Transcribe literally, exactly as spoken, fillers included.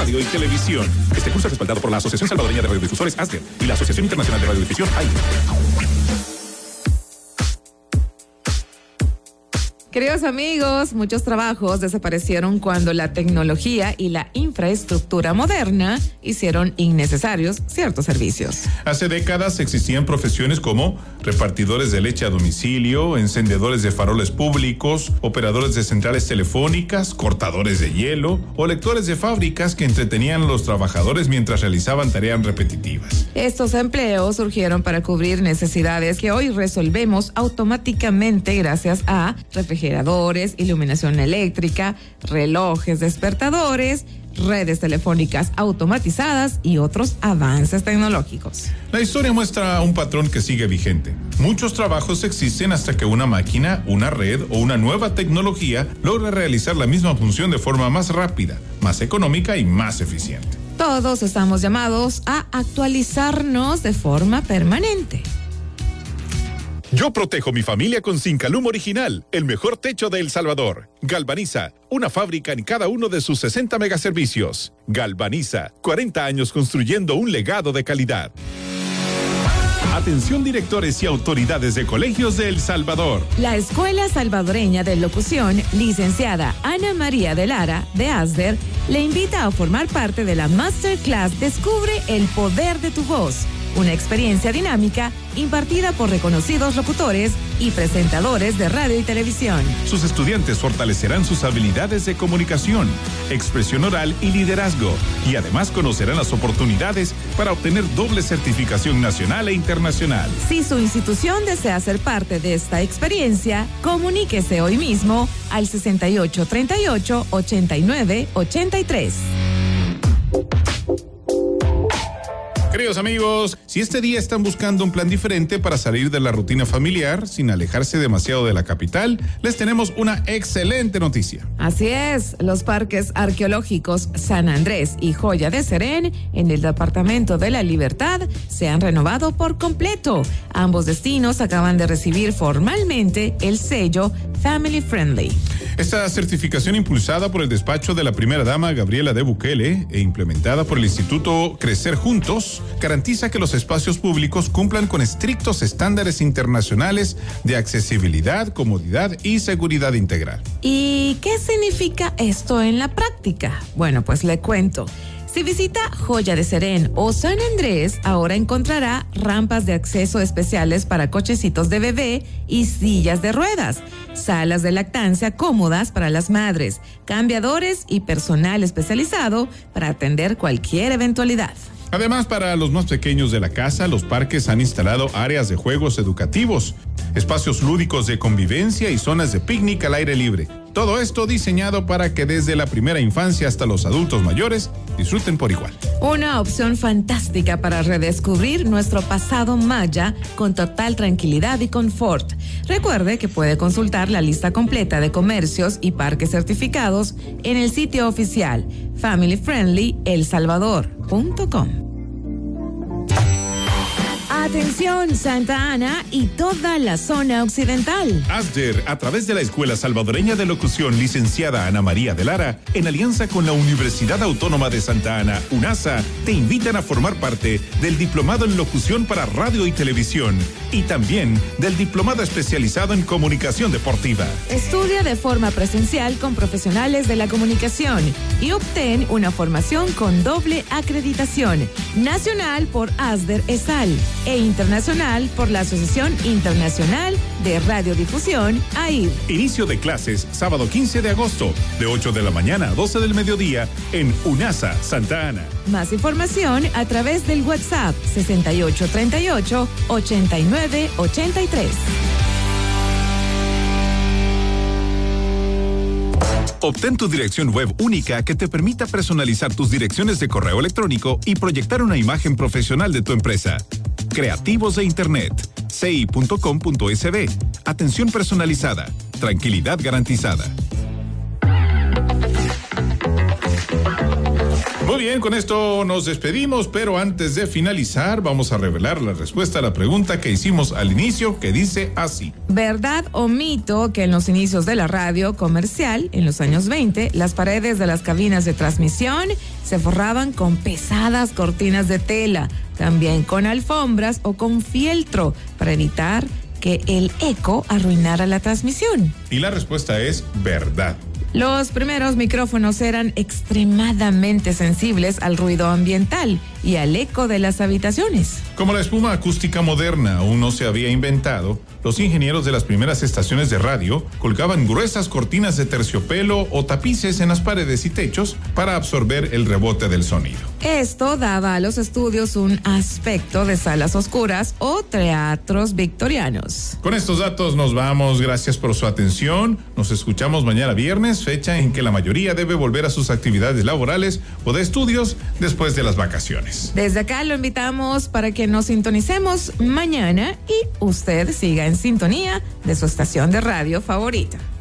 radio y televisión. Este curso es respaldado por la Asociación Salvadoreña de Radiodifusores, ASDER, y la Asociación Internacional de Radiodifusión, A I R. Queridos amigos, muchos trabajos desaparecieron cuando la tecnología y la infraestructura moderna hicieron innecesarios ciertos servicios. Hace décadas existían profesiones como repartidores de leche a domicilio, encendedores de faroles públicos, operadores de centrales telefónicas, cortadores de hielo o lectores de fábricas que entretenían a los trabajadores mientras realizaban tareas repetitivas. Estos empleos surgieron para cubrir necesidades que hoy resolvemos automáticamente gracias a refrigeradores, refrigeradores, iluminación eléctrica, relojes despertadores, redes telefónicas automatizadas y otros avances tecnológicos. La historia muestra un patrón que sigue vigente. Muchos trabajos existen hasta que una máquina, una red o una nueva tecnología logra realizar la misma función de forma más rápida, más económica y más eficiente. Todos estamos llamados a actualizarnos de forma permanente. Yo protejo mi familia con Zincalum Original, el mejor techo de El Salvador. Galvaniza, una fábrica en cada uno de sus sesenta megaservicios. Galvaniza, cuarenta años construyendo un legado de calidad. Atención directores y autoridades de colegios de El Salvador. La Escuela Salvadoreña de Locución, licenciada Ana María de Lara, de ASDER, le invita a formar parte de la Masterclass Descubre el Poder de tu Voz. Una experiencia dinámica impartida por reconocidos locutores y presentadores de radio y televisión. Sus estudiantes fortalecerán sus habilidades de comunicación, expresión oral y liderazgo, y además conocerán las oportunidades para obtener doble certificación nacional e internacional. Si su institución desea ser parte de esta experiencia, comuníquese hoy mismo al sesenta y ocho treinta y ocho, ochenta y nueve ochenta y tres. Queridos amigos, si este día están buscando un plan diferente para salir de la rutina familiar sin alejarse demasiado de la capital, les tenemos una excelente noticia. Así es, los parques arqueológicos San Andrés y Joya de Serén en el Departamento de la Libertad se han renovado por completo. Ambos destinos acaban de recibir formalmente el sello Family Friendly. Esta certificación, impulsada por el despacho de la primera dama Gabriela de Bukele e implementada por el Instituto Crecer Juntos, garantiza que los espacios públicos cumplan con estrictos estándares internacionales de accesibilidad, comodidad y seguridad integral. ¿Y qué significa esto en la práctica? Bueno, pues le cuento. Si visita Joya de Serén o San Andrés, ahora encontrará rampas de acceso especiales para cochecitos de bebé y sillas de ruedas, salas de lactancia cómodas para las madres, cambiadores y personal especializado para atender cualquier eventualidad. Además, para los más pequeños de la casa, los parques han instalado áreas de juegos educativos, espacios lúdicos de convivencia y zonas de picnic al aire libre. Todo esto diseñado para que desde la primera infancia hasta los adultos mayores disfruten por igual. Una opción fantástica para redescubrir nuestro pasado maya con total tranquilidad y confort. Recuerde que puede consultar la lista completa de comercios y parques certificados en el sitio oficial family friendly el salvador punto com. Atención Santa Ana y toda la zona occidental. ASDER, a través de la Escuela Salvadoreña de Locución, licenciada Ana María de Lara, en alianza con la Universidad Autónoma de Santa Ana, UNASA, te invitan a formar parte del Diplomado en Locución para Radio y Televisión y también del Diplomado especializado en Comunicación Deportiva. Estudia de forma presencial con profesionales de la comunicación y obtén una formación con doble acreditación, nacional por ASDER ESAL e internacional por la Asociación Internacional de Radiodifusión, A I R. Inicio de clases sábado quince de agosto, de ocho de la mañana a doce del mediodía en UNASA, Santa Ana. Más información a través del WhatsApp sesenta y ocho treinta y ocho, ochenta y nueve ochenta y tres. Obtén tu dirección web única que te permita personalizar tus direcciones de correo electrónico y proyectar una imagen profesional de tu empresa. Creativos de Internet, c i punto com punto s b. Atención personalizada, tranquilidad garantizada. Muy bien, con esto nos despedimos, pero antes de finalizar vamos a revelar la respuesta a la pregunta que hicimos al inicio, que dice así. ¿Verdad o mito que en los inicios de la radio comercial, en los años veinte, las paredes de las cabinas de transmisión se forraban con pesadas cortinas de tela, también con alfombras o con fieltro, para evitar que el eco arruinara la transmisión? Y la respuesta es verdad. Los primeros micrófonos eran extremadamente sensibles al ruido ambiental y al eco de las habitaciones. Como la espuma acústica moderna aún no se había inventado, los ingenieros de las primeras estaciones de radio colgaban gruesas cortinas de terciopelo o tapices en las paredes y techos para absorber el rebote del sonido. Esto daba a los estudios un aspecto de salas oscuras o teatros victorianos. Con estos datos nos vamos. Gracias por su atención. Nos escuchamos mañana viernes, fecha en que la mayoría debe volver a sus actividades laborales o de estudios después de las vacaciones. Desde acá lo invitamos para que nos sintonicemos mañana y usted siga en sintonía de su estación de radio favorita.